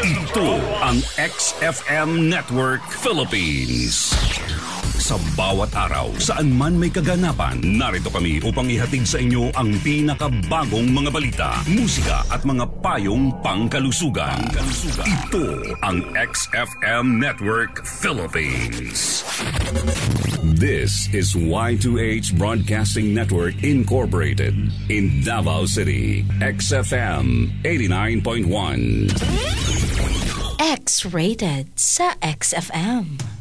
Ito ang XFM Network Philippines. Sa bawat araw, saan man may kaganapan, narito kami upang ihatid sa inyo ang pinakabagong mga balita, musika at mga payong pangkalusugan. Ito ang XFM Network Philippines. This is Y2H Broadcasting Network Incorporated in Davao City. XFM 89.1. X-rated sa XFM.